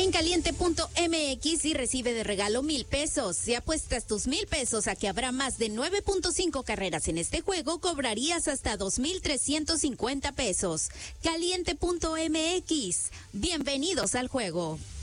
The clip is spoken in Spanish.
en caliente.mx y recibe de regalo 1,000 pesos. Si apuestas tus 1,000 pesos a que habrá más de 9.5 carreras en este juego, cobrarías hasta 2,350 pesos. Caliente.mx. Bienvenidos al juego.